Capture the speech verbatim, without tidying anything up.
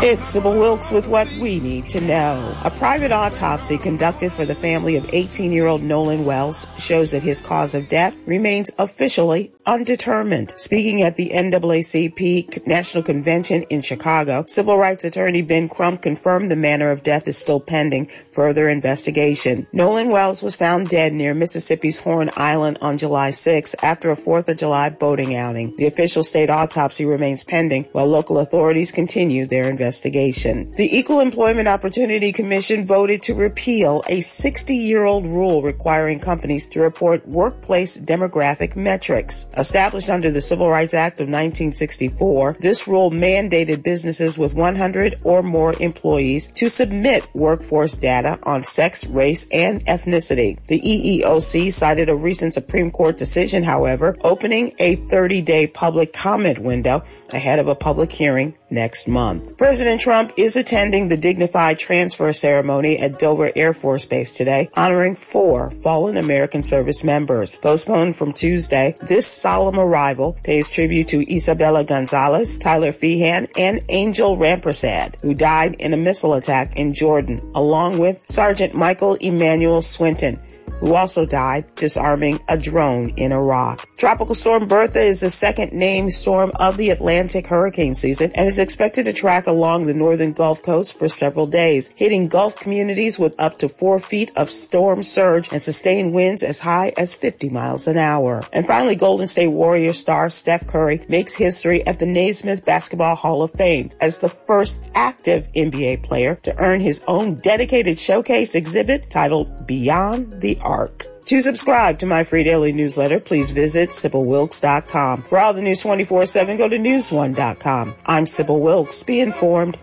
It's Sybil Wilkes with what we need to know. A private autopsy conducted for the family of eighteen-year-old Nolan Wells shows that his cause of death remains officially undetermined. Speaking at the N double A C P National Convention in Chicago, civil rights attorney Ben Crump confirmed the manner of death is still pending further investigation. Nolan Wells was found dead near Mississippi's Horn Island on July sixth after a fourth of July boating outing. The official state autopsy remains pending while local authorities continue their investigation. Investigation. The Equal Employment Opportunity Commission voted to repeal a sixty-year-old rule requiring companies to report workplace demographic metrics. Established under the Civil Rights Act of nineteen sixty-four, this rule mandated businesses with one hundred or more employees to submit workforce data on sex, race, and ethnicity. The E E O C cited a recent Supreme Court decision, however, opening a thirty-day public comment window ahead of a public hearing next month. President Trump is attending the dignified transfer ceremony at Dover Air Force Base today, honoring four fallen American service members. Postponed from Tuesday, this solemn arrival pays tribute to Isabella Gonzalez, Tyler Feehan, and Angel Rampersad, who died in a missile attack in Jordan, along with Sergeant Michael Emmanuel Swinton, who also died disarming a drone in Iraq. Tropical Storm Bertha is the second named storm of the Atlantic hurricane season and is expected to track along the northern Gulf Coast for several days, hitting Gulf communities with up to four feet of storm surge and sustained winds as high as fifty miles an hour. And finally, Golden State Warriors star Steph Curry makes history at the Naismith Basketball Hall of Fame as the first active N B A player to earn his own dedicated showcase exhibit titled Beyond the Arc. To subscribe to my free daily newsletter, please visit Sybil Wilkes dot com. For all the news twenty-four seven, go to news one dot com. I'm Sybil Wilkes. Be informed,